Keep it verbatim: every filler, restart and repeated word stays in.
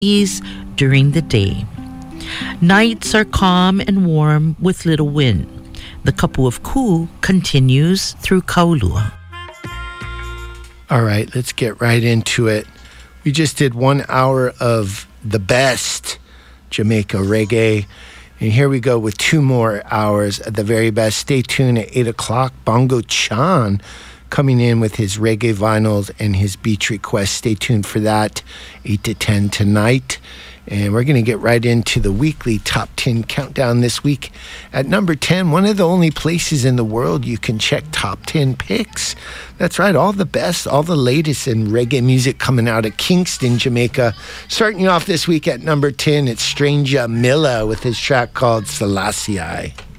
breeze during the day. Nights are calm and warm with little wind. The Kapu of Ku continues through Kaulua. All right, let's get right into it. We just did one hour of the best Jamaica reggae. And here we go with two more hours of the very best. Stay tuned at eight o'clock. Bongo Chan coming in with his reggae vinyls and his beach requests. Stay tuned for that, eight to ten tonight. And we're going to get right into the weekly top ten countdown this week. At number ten, one of the only places in the world you can check top ten picks. That's right, all the best, all the latest in reggae music coming out of Kingston, Jamaica. Starting you off this week at number ten, it's Stranger Miller with his track called Selassie.